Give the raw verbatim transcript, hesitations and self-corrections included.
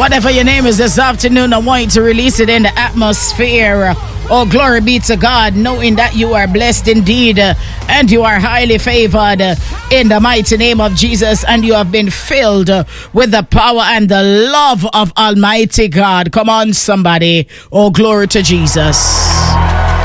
Whatever your name is this afternoon, I want you to release it in the atmosphere. Oh, glory be to God, knowing that you are blessed indeed uh, and you are highly favored uh, in the mighty name of Jesus, and you have been filled uh, with the power and the love of Almighty God. Come on, somebody. Oh, glory to Jesus.